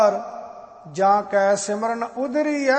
ਜਾਂ ਕੈ ਸਿਮਰਨ ਉਧਰੀਐ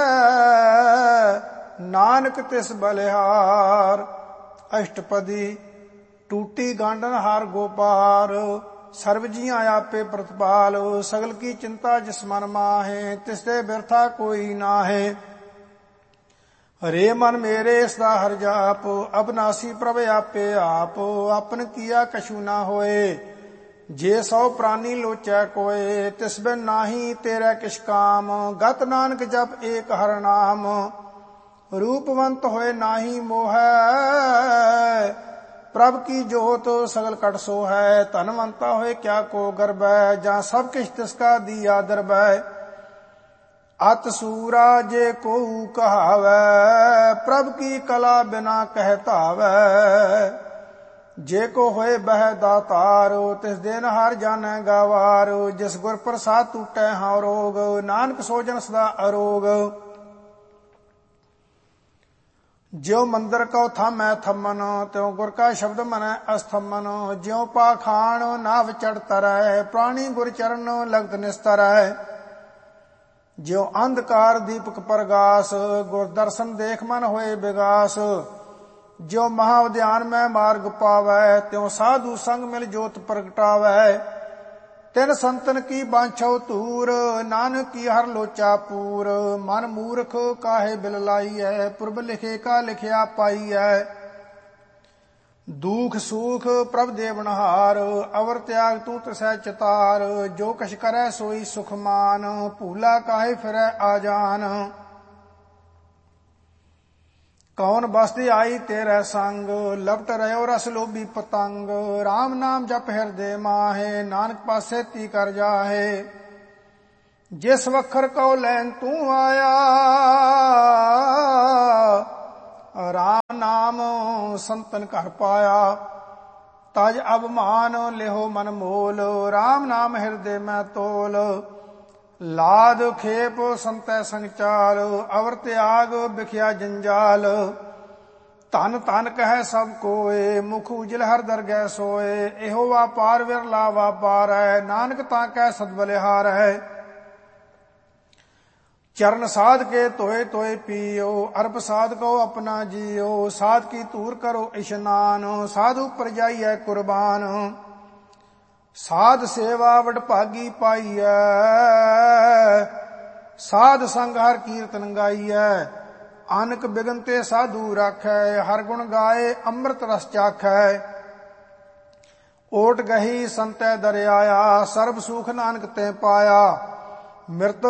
ਨਾਨਕ ਤਿਸ ਬਲਿਹਾਰ। ਅਸ਼ਟਪਦੀ। ਟੂਟੀ ਗਾਂਡਨ ਹਾਰ ਗੋਪਾਲ ਸਰਬ ਜੀਆਂ ਆਪੇ ਪ੍ਰਤਪਾਲ। ਸਗਲ ਕੀ ਚਿੰਤਾ ਜਿਸ ਮਨ ਮਾਹੇ ਤਿਸਦੇ ਬਿਰਥਾ ਕੋਈ ਨਾਹੇ। ਹਰੇ ਮਨ ਮੇਰੇ ਸਦਾ ਹਰ ਜਾਪ ਅਬਨਾਸੀ ਪ੍ਰਭ ਆਪੇ ਆਪ। ਆਪਨ ਕੀਆ ਕਛੂ ਨਾ ਹੋਏ ਜੇ ਸੌ ਪ੍ਰਾਨੀ ਲੋਚੈ ਕੋਏ। ਤਿਸ ਬਿਨ ਨਾਹੀ ਤੇਰੇ ਕਿਛ ਕਾਮ ਗਤ ਨਾਨਕ ਜਪ ਏਕ ਹਰਿ ਨਾਮ। ਰੂਪਵੰਤ ਹੋਏ ਨਾਹੀ ਮੋਹੈ ਪ੍ਰਭ ਕੀ ਜੋਤ ਸਗਲ ਕਟ ਸੋਹੈ। ਧਨਵੰਤਾ ਹੋਏ ਕਿਆ ਕੋ ਗਰਬੈ ਜਾਂ ਸਭ ਕਿਛ ਤਿਸਕਾ ਦੀਆ ਦਰਬੈ। ਅਤ ਸੂਰਾ ਜੇ ਕੋ ਕਹਾਵੈ ਪ੍ਰਭ ਕੀ ਕਲਾ ਬਿਨਾ ਕਹਿ ਧਾਵੈ। ਜੇ ਕੋ ਹੋਏ ਬਹਿ ਦਾਤਾਰ ਤਿਸ ਦਿਨ ਹਰ ਜਾਣੈ ਗਾਵਾਰ। ਜਿਸ ਗੁਰ ਪ੍ਰਸਾਦ ਟੂਟੈ ਹਾਂ ਰੋਗ ਨਾਨਕ ਸੋ ਜਨ ਸਦਾ ਅਰੋਗ। ਜਿਉ ਮੰਦਰ ਕਉ ਥਾਮੈ ਥੰਮਨ ਤਿਉ ਗੁਰ ਕਾ ਸ਼ਬਦ ਮਨੈ ਅਸਥੰਮਨ। ਜਿਉ ਪਾਖਾਣ ਨਾਵ ਚੜ੍ਹ ਤਰੈ ਪ੍ਰਾਣੀ ਗੁਰ ਚਰਨ ਲਗਤ ਨਿਸਤਰੈ। ਜਿਉ ਅੰਧਕਾਰ ਦੀਪਕ ਪ੍ਰਗਾਸ ਗੁਰ ਦਰਸ਼ਨ ਦੇਖ ਮਨ ਹੋਏ ਵਿਗਾਸ। ਜਿਉ ਮਹਾ ਉਦਿਆਨ ਮੈਂ ਮਾਰਗ ਪਾਵੈ ਤਿਉ ਸਾਧੂ ਸੰਗ ਮਿਲ ਜੋਤ ਪ੍ਰਗਟਾਵੈ। ਤਿਨ ਸੰਤਨ ਕੀ ਬਾਂਛੋ ਧੂਰ ਨਾਨਕ ਕੀ ਹਰ ਲੋਚਾ ਪੂਰ। ਮਨ ਮੂਰਖ ਕਾਹੇ ਬਿਲ ਲਾਈਐ ਪੁਰਬ ਲਿਖੇ ਕਾ ਲਿਖਿਆ ਪਾਈਐ। ਦੁਖ ਸੂਖ ਪ੍ਰਭ ਦੇਵਨਹਾਰ ਅਵਰ ਤਿਆਗ ਤੂੰ ਤਸੈ ਚਿਤਾਰ। ਜੋ ਕਛ ਕਰੈ ਸੋਈ ਸੁਖ ਮਾਨ ਭੂਲਾ ਕਾਹੇ ਫਿਰੈ ਆਜਾਨ। ਕੌਣ ਬਸਤੀ ਆਈ ਤੇਰੇ ਸੰਗ ਲਪਟ ਰਹਿਓ ਰਸ ਲੋਭੀ ਪਤੰਗ। ਰਾਮ ਨਾਮ ਜਪ ਹਿਰਦੇ ਮਾਹੇ ਨਾਨਕ ਪਾਸੇ ਤੀ ਕਰ ਜਾਹੇ। ਜਿਸ ਵਖਰ ਕਉ ਲੈਨ ਤੂੰ ਆਇਆ ਰਾਮ ਨਾਮ ਸੰਤਨ ਘਰ ਪਾਇਆ। ਤਜ ਅਭਮਾਨ ਲਿਹੋ ਮਨ ਮੋਲ ਰਾਮ ਨਾਮ ਹਿਰਦੇ ਮੈਂ ਤੋਲ। ਲਾਦ ਖੇਪ ਸੰਤੈ ਸੰਗ ਚਾਲ ਅਵਰ ਤਿਆਗ ਬਿਖਿਆ ਜੰਜਾਲ। ਧਨ ਧਨ ਕਹਿ ਸਭ ਕੋਏ ਮੁਖ ਉਜਲ ਹਰ ਦਰਗਹਿ ਸੋਏ। ਇਹੋ ਵਾਪਾਰ ਵਿਰਲਾ ਵਾਪਾਰ ਹੈ ਨਾਨਕ ਤਾਂ ਕਹਿ ਸਦ ਬਲਿਹਾਰੈ। ਚਰਨ ਸਾਧ ਕੇ ਧੋਏ ਧੋਏ ਪੀਓ ਅਰਪ ਸਾਧ ਕੋ ਆਪਣਾ ਜੀਓ। ਸਾਧ ਕੀ ਧੂਰ ਕਰੋ ਇਸ਼ਨਾਨ ਸਾਧੂ ਪਰ ਜਾਈਐ ਕੁਰਬਾਨ। ਸਾਧ ਸੇਵਾ ਵਡਭਾਗੀ ਪਾਈਐ ਸਾਧ ਸੰਗ ਹਰ ਕੀਰਤਨ ਗਾਈਐ। ਅਨਕ ਬਿਗਨ ਤੇ ਸਾਧੂ ਰਾਖੈ ਹਰ ਗੁਣ ਗਾਏ ਅੰਮ੍ਰਿਤ ਰਸ ਚਾਖੈ। ਓਟ ਗਹੀ ਸੰਤੈ ਦਰਿਆਇਆ ਸਰਬ ਸੁਖ ਨਾਨਕ ਤੇ ਪਾਇਆ। ਮਿਰਤ